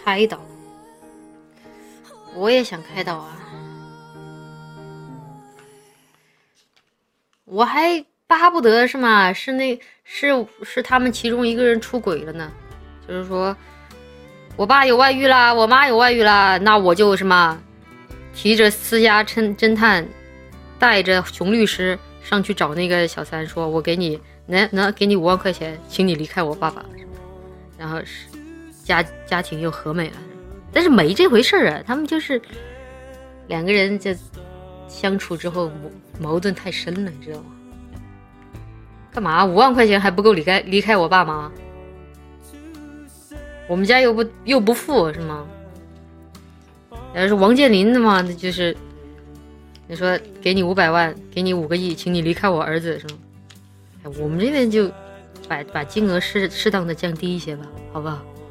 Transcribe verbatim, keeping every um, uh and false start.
开导，我也想开导啊，我还巴不得是吗？是那是是他们其中一个人出轨了呢，就是说我爸有外遇啦，我妈有外遇啦，那我就什么提着私家侦侦探，带着熊律师上去找那个小三，说我给你能能给你五万块钱，请你离开我爸爸，然后家家庭又和美了。但是没这回事啊，他们就是两个人这相处之后矛盾太深了，你知道吗？干嘛五万块钱还不够离开离开我爸妈？我们家又不又不富是吗？要是王健林的嘛，那就是你说给你五百万，给你五个亿，请你离开我儿子是吗？哎，我们这边就把把金额适适当的降低一些吧，好不好？